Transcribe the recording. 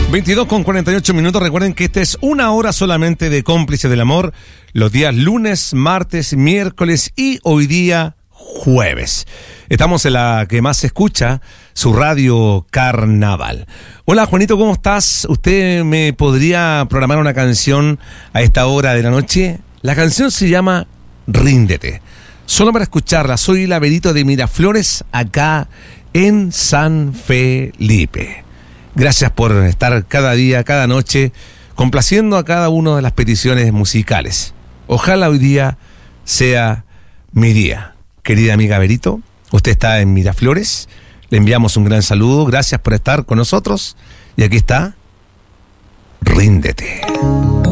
22:48. Recuerden que esta es una hora solamente de Cómplices del Amor, los días lunes, martes, miércoles y hoy día jueves. Estamos en la que más se escucha, su radio Carnaval. Hola Juanito, ¿cómo estás? ¿Usted me podría programar una canción a esta hora de la noche? La canción se llama Ríndete. Solo para escucharla, soy Laberito de Miraflores, acá en San Felipe. Gracias por estar cada día, cada noche, complaciendo a cada una de las peticiones musicales. Ojalá hoy día sea mi día. Querida amiga Berito, usted está en Miraflores, le enviamos un gran saludo, gracias por estar con nosotros, y aquí está, Ríndete.